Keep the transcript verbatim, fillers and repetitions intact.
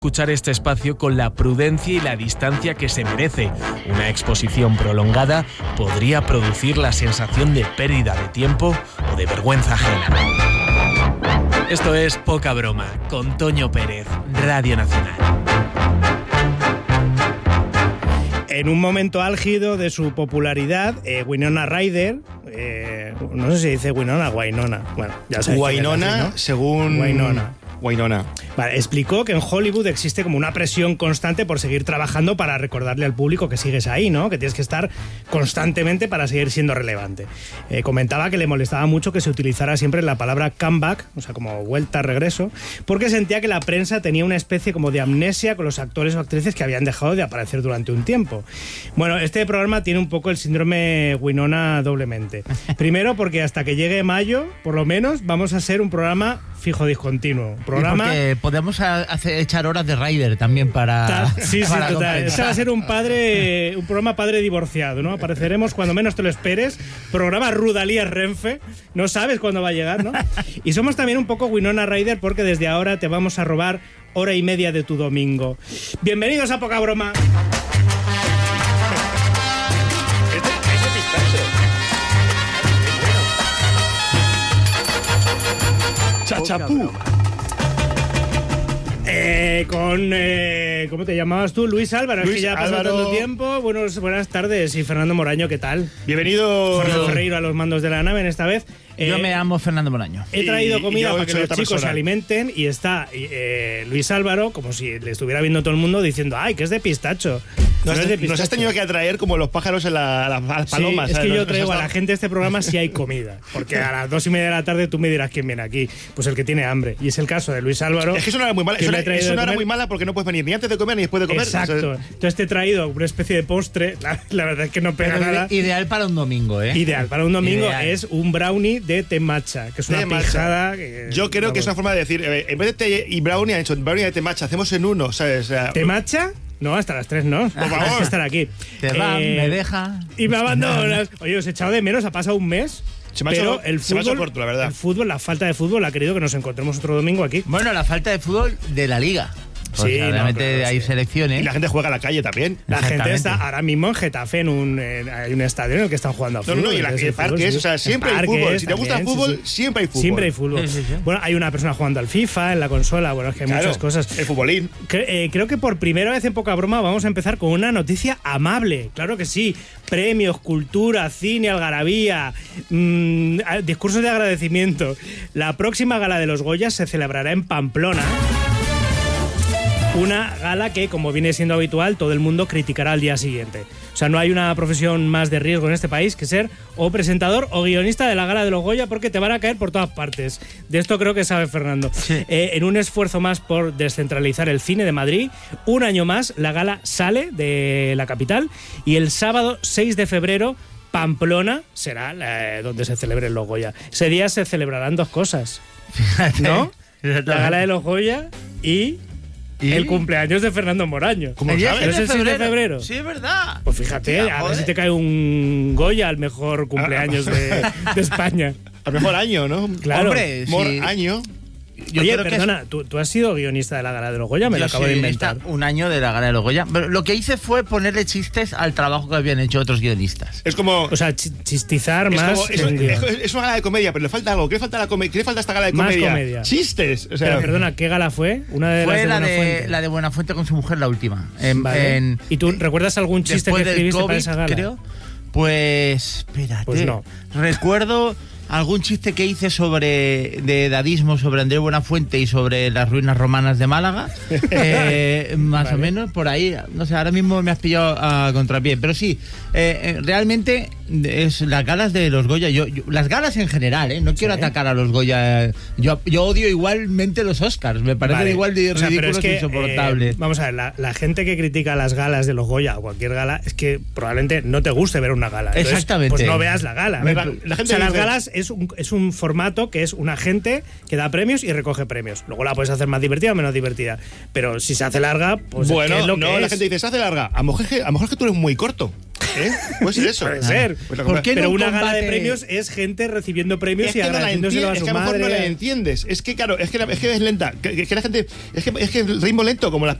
Escuchar este espacio con la prudencia y la distancia que se merece. Una exposición prolongada podría producir la sensación de pérdida de tiempo o de vergüenza ajena. Esto es Poca Broma, con Toño Pérez, Radio Nacional. En un momento álgido de su popularidad, eh, Winona Ryder, eh, no sé si dice Winona o Wynonna, bueno, ya sabéis. Wynonna, ¿no? según... Wynonna. Wynonna. Vale, explicó que en Hollywood existe como una presión constante por seguir trabajando para recordarle al público que sigues ahí, ¿no? Que tienes que estar constantemente para seguir siendo relevante. Eh, comentaba que le molestaba mucho que se utilizara siempre la palabra comeback, o sea, como vuelta, regreso, porque sentía que la prensa tenía una especie como de amnesia con los actores o actrices que habían dejado de aparecer durante un tiempo. Bueno, este programa tiene un poco el síndrome Wynonna doblemente. Primero porque hasta que llegue mayo, por lo menos, vamos a ser un programa fijo discontinuo. Programa... Porque podemos hacer, echar horas de Rider también para... Ta, sí, sí, para total. Este va a ser un padre, un programa padre divorciado, ¿no? Apareceremos cuando menos te lo esperes. Programa Rudalías Renfe. No sabes cuándo va a llegar, ¿no? Y somos también un poco Winona Ryder porque desde ahora te vamos a robar hora y media de tu domingo. Bienvenidos a Poca Broma. Chachapú. Eh, con, eh, ¿cómo te llamabas tú? Luis Álvaro. Luis es que ya ha pasado Álvaro. tanto tiempo. Buenos, buenas tardes. Y Fernando Moraño, ¿qué tal? Bienvenido. Fernando Ferreiro a los mandos de la nave en esta vez. Yo Eh, me llamo Fernando Moraño. He traído Y- comida y yo para que soy los otra chicos persona. se alimenten y está eh, Luis Álvaro, como si le estuviera viendo todo el mundo, diciendo ¡ay, que es de pistacho! Nos, No es de nos pistacho. has tenido que atraer como los pájaros en la, a las, a las Sí, palomas. es ¿sabes? que yo Nos- traigo nos a has la dado- gente a este programa si hay comida. Porque a las dos y media de la tarde tú me dirás quién viene aquí. Pues el que tiene hambre. Y es el caso de Luis Álvaro. Es que es una hora muy mala. que Es me una, ha traído es de una hora comer. muy mala porque no puedes venir ni antes de comer ni después de comer. Exacto. O sea, Entonces te he traído una especie de postre. La, la verdad es que no pega Pero nada. ide- ideal para un domingo, ¿eh? Ideal. Para un domingo Ideal. es un brownie de té matcha, que es una té matcha. pijada. Que, yo creo que es una vamos. forma de decir, eh, en vez de té y brownie, han hecho brownie de té matcha, hacemos en uno, ¿sabes? O sea, ¿Té matcha? No, hasta las tres no. Por favor. Hay que estar aquí. Te va, Eh, me deja. Y me abandonas. Oye, os he echado de menos, ha pasado un mes. Se me ha pero hecho- el se me ha fútbol, hecho corto, la verdad. el fútbol, la falta de fútbol ha querido que nos encontremos otro domingo aquí. Bueno, la falta de fútbol de la Liga. Sí, Porque no, realmente claro, hay sí. selecciones. y la gente juega a la calle también. La gente Exactamente. está ahora mismo en Getafe, en un, en- hay un estadio en el que están jugando a No, fútbol. no, y en la- entonces y el en fútbol, parques, sí. o sea, En siempre hay parques fútbol. Si te gusta el también, fútbol, sí, sí. siempre hay fútbol. Siempre hay fútbol. Sí, sí, sí. Bueno, hay una persona jugando al FIFA en la consola, bueno, es que hay Claro, muchas cosas. El futbolín. Cre- eh, creo que por primera vez en Poca Broma vamos a empezar con una noticia amable. Claro que sí. Premios, cultura, cine, algarabía, mmm, a- discursos de agradecimiento. La próxima gala de los Goyas se celebrará en Pamplona. Una gala que, como viene siendo habitual, todo el mundo criticará al día siguiente. O sea, no hay una profesión más de riesgo en este país que ser o presentador o guionista de la gala de los Goya, porque te van a caer por todas partes. De esto creo que sabe Fernando. Sí. Eh, en un esfuerzo más por descentralizar el cine de Madrid, un año más la gala sale de la capital y el sábado seis de febrero Pamplona será la- donde se celebren los Goya. Ese día se celebrarán dos cosas, Fíjate. ¿no? La gala de los Goya y... ¿Y? el cumpleaños de Fernando Moraño. ¿Cómo El día sabes? ¿No es el seis de febrero? Sí, es verdad. Pues fíjate, Hostia, a ver joder. si te cae un Goya al mejor cumpleaños de, de España. Al mejor año, ¿no? Claro. Hombre, Mor sí. año. Yo Oye, creo que es- perdona, ¿tú, tú has sido guionista de la gala de los Goya, me lo Yo acabo sí, de inventar. está un año de la gala de los Goya. Pero lo que hice fue ponerle chistes al trabajo que habían hecho otros guionistas. Es como. O sea, chi- chistizar es, más. como- es, en guión. es- es una gala de comedia, pero le falta algo. ¿Qué le falta a la comedia? ¿Qué le falta a esta gala de Más comedia? comedia. Chistes. O sea, Pero perdona, ¿qué gala fue? Una de Fue las de la de, Buenafuente. la de Buenafuente con su mujer, la última. En- Vale. en- ¿Y tú recuerdas algún chiste después que del escribiste COVID, para esa gala? creo. Pues, espérate. Pues no. Recuerdo algún chiste que hice sobre de edadismo sobre Andrés Buenafuente y sobre las ruinas romanas de Málaga. eh, más Vale. o menos, por ahí. No sé, ahora mismo me has pillado a contrapié. Pero sí, eh, eh, realmente es las galas de los Goya. Yo, yo- las galas en general, ¿eh? No quiero Sí. atacar a los Goya. Yo, yo odio igualmente los Oscars. Me parecen Vale. igual de O sea, pero ridículos es que, e insoportables. eh, vamos a ver, la, la gente que critica las galas de los Goya o cualquier gala es que probablemente no te guste ver una gala. Entonces, Exactamente. Pues no veas la gala. La- la gente o sea, las dice- galas es un, es un formato que es una gente que da premios y recoge premios. Luego la puedes hacer más divertida o menos divertida. Pero si se hace larga, pues bueno, ¿qué es lo no, que la es? gente dice, se hace larga. A lo mejor, es que- a lo mejor es que tú eres muy corto. ¿Eh? Puede ser eso. Puede ser. Pues lo que ¿Por pasa- qué Pero no una combate- gala de premios es gente recibiendo premios Es y que no la agradeciéndoselo entiendes, a es su que a lo mejor no la madre. entiendes. Es que, claro, es que, la- es, que es lenta. Que, que la gente. Es que, es que el ritmo lento, como las